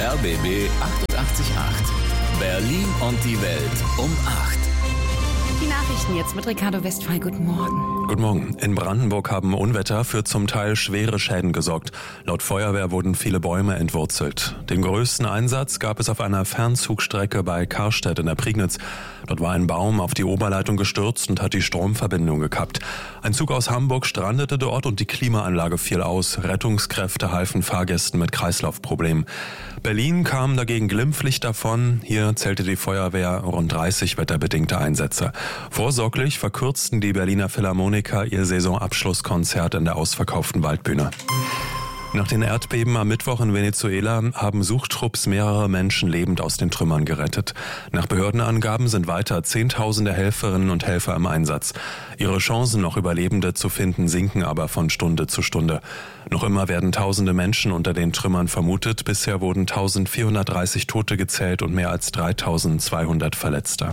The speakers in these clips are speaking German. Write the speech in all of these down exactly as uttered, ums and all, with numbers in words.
R B B achtundachtzig Komma acht. Berlin und die Welt um acht. Die Nachrichten jetzt mit Ricardo Westphal. Guten Morgen. Guten Morgen. In Brandenburg haben Unwetter für zum Teil schwere Schäden gesorgt. Laut Feuerwehr wurden viele Bäume entwurzelt. Den größten Einsatz gab es auf einer Fernzugstrecke bei Karstedt in der Prignitz. Dort war ein Baum auf die Oberleitung gestürzt und hat die Stromverbindung gekappt. Ein Zug aus Hamburg strandete dort und die Klimaanlage fiel aus. Rettungskräfte halfen Fahrgästen mit Kreislaufproblemen. Berlin kam dagegen glimpflich davon. Hier zählte die Feuerwehr rund dreißig wetterbedingte Einsätze. Vorsorglich verkürzten die Berliner Philharmoniker ihr Saisonabschlusskonzert in der ausverkauften Waldbühne. Nach den Erdbeben am Mittwoch in Venezuela haben Suchtrupps mehrere Menschen lebend aus den Trümmern gerettet. Nach Behördenangaben sind weiter Zehntausende Helferinnen und Helfer im Einsatz. Ihre Chancen, noch Überlebende zu finden, sinken aber von Stunde zu Stunde. Noch immer werden tausende Menschen unter den Trümmern vermutet. Bisher wurden eintausendvierhundertdreißig Tote gezählt und mehr als dreitausendzweihundert Verletzte.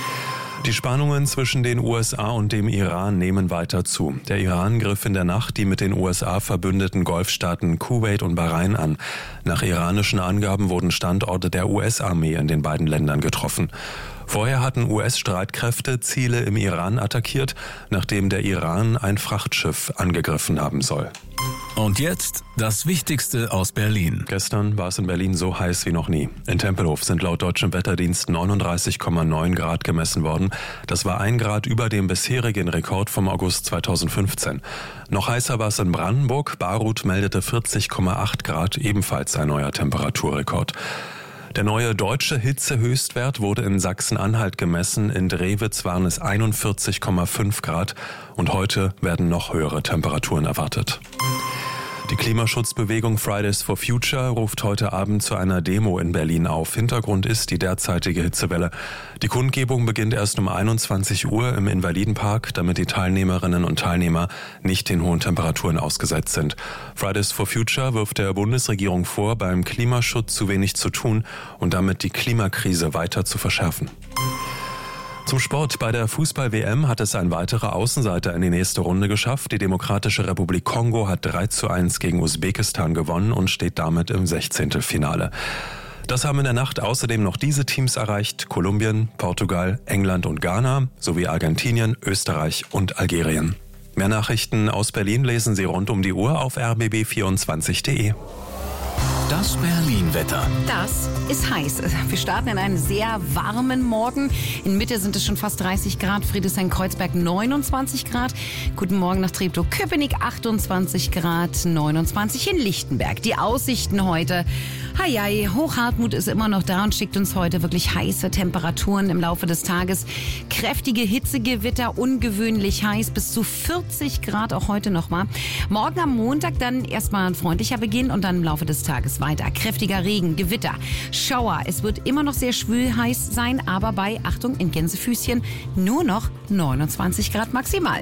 Die Spannungen zwischen den U S A und dem Iran nehmen weiter zu. Der Iran griff in der Nacht die mit den U S A verbündeten Golfstaaten Kuwait und Bahrain an. Nach iranischen Angaben wurden Standorte der U S-Armee in den beiden Ländern getroffen. Vorher hatten U S-Streitkräfte Ziele im Iran attackiert, nachdem der Iran ein Frachtschiff angegriffen haben soll. Und jetzt das Wichtigste aus Berlin. Gestern war es in Berlin so heiß wie noch nie. In Tempelhof sind laut deutschem Wetterdienst neununddreißig Komma neun Grad gemessen worden. Das war ein Grad über dem bisherigen Rekord vom August zweitausendfünfzehn. Noch heißer war es in Brandenburg. Baruth meldete vierzig Komma acht Grad, ebenfalls ein neuer Temperaturrekord. Der neue deutsche Hitzehöchstwert wurde in Sachsen-Anhalt gemessen. In Drewitz waren es einundvierzig Komma fünf Grad und heute werden noch höhere Temperaturen erwartet. Die Klimaschutzbewegung Fridays for Future ruft heute Abend zu einer Demo in Berlin auf. Hintergrund ist die derzeitige Hitzewelle. Die Kundgebung beginnt erst um einundzwanzig Uhr im Invalidenpark, damit die Teilnehmerinnen und Teilnehmer nicht den hohen Temperaturen ausgesetzt sind. Fridays for Future wirft der Bundesregierung vor, beim Klimaschutz zu wenig zu tun und damit die Klimakrise weiter zu verschärfen. Zum Sport. Bei der Fußball-W M hat es ein weiterer Außenseiter in die nächste Runde geschafft. Die Demokratische Republik Kongo hat drei zu eins gegen Usbekistan gewonnen und steht damit im Sechzehntelfinale. Das haben in der Nacht außerdem noch diese Teams erreicht: Kolumbien, Portugal, England und Ghana sowie Argentinien, Österreich und Algerien. Mehr Nachrichten aus Berlin lesen Sie rund um die Uhr auf r b b vierundzwanzig punkt de. Das Berlin-Wetter. Das ist heiß. Wir starten in einen sehr warmen Morgen. In Mitte sind es schon fast dreißig Grad. Friedrichshain-Kreuzberg neunundzwanzig Grad. Guten Morgen nach Treptow-Köpenick achtundzwanzig Grad, neunundzwanzig in Lichtenberg. Die Aussichten heute. Heiei, Hochhartmut ist immer noch da und schickt uns heute wirklich heiße Temperaturen im Laufe des Tages. Kräftige Hitzegewitter, ungewöhnlich heiß, bis zu vierzig Grad auch heute noch mal. Morgen am Montag dann erstmal ein freundlicher Beginn und dann im Laufe des Tages weiter. Kräftiger Regen, Gewitter, Schauer. Es wird immer noch sehr schwül heiß sein, aber bei, Achtung, in Gänsefüßchen, nur noch neunundzwanzig Grad maximal.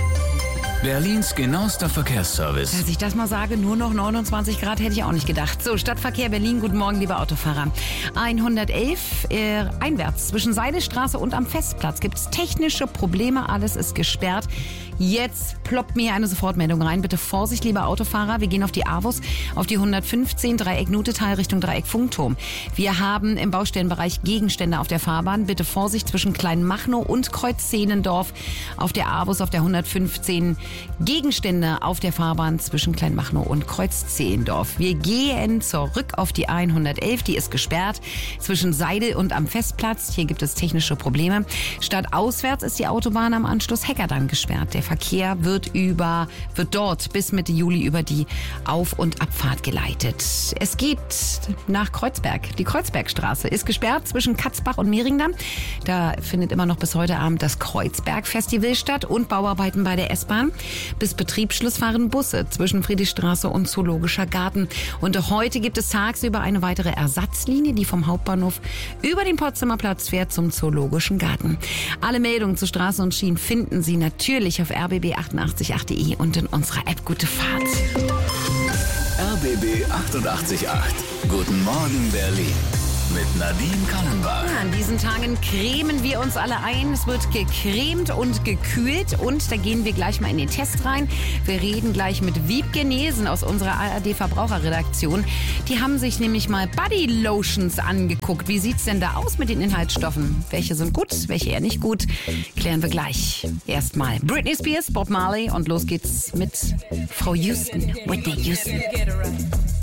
Berlins genauester Verkehrsservice. Dass ich das mal sage, nur noch neunundzwanzig Grad, hätte ich auch nicht gedacht. So, Stadtverkehr Berlin, guten Morgen, liebe Autofahrer. hundertelf äh, einwärts zwischen Seilestraße und am Festplatz gibt es technische Probleme, alles ist gesperrt. Jetzt ploppt mir eine Sofortmeldung rein. Bitte Vorsicht, liebe Autofahrer. Wir gehen auf die AWUS, auf die hundertfünfzehn, Dreieck Nutetal Richtung Dreieck Funkturm. Wir haben im Baustellenbereich Gegenstände auf der Fahrbahn. Bitte Vorsicht zwischen Kleinmachnow und Kreuz-Zehlendorf. Auf der AWUS, auf der hundertfünfzehn, Gegenstände auf der Fahrbahn zwischen Kleinmachnow und Kreuz-Zehlendorf. Wir gehen zurück auf die hundertelf. Die ist gesperrt zwischen Seidel und am Festplatz. Hier gibt es technische Probleme. Stadtauswärts ist die Autobahn am Anschluss Heckerdank gesperrt. Der Verkehr wird über, wird dort bis Mitte Juli über die Auf- und Abfahrt geleitet. Es geht nach Kreuzberg. Die Kreuzbergstraße ist gesperrt zwischen Katzbach und Mehringdamm. Da findet immer noch bis heute Abend das Kreuzberg-Festival statt und Bauarbeiten bei der S-Bahn. Bis Betriebsschluss fahren Busse zwischen Friedrichstraße und Zoologischer Garten. Und heute gibt es tagsüber eine weitere Ersatzlinie, die vom Hauptbahnhof über den Potsdamer Platz fährt zum Zoologischen Garten. Alle Meldungen zu Straßen und Schienen finden Sie natürlich auf r b b achtundachtzig Komma acht punkt de und in unserer App. Gute Fahrt. R B B achtundachtzig Komma acht. Guten Morgen, Berlin. mit Nadine Kallenbach. Ja, an diesen Tagen cremen wir uns alle ein. Es wird gecremt und gekühlt. Und da gehen wir gleich mal in den Test rein. Wir reden gleich mit Wiebke Nielsen aus unserer A R D-Verbraucherredaktion. Die haben sich nämlich mal Body Lotions angeguckt. Wie sieht's denn da aus mit den Inhaltsstoffen? Welche sind gut, welche eher nicht gut? Klären wir gleich. Erstmal Britney Spears, Bob Marley und los geht's mit Frau Houston, Whitney Houston.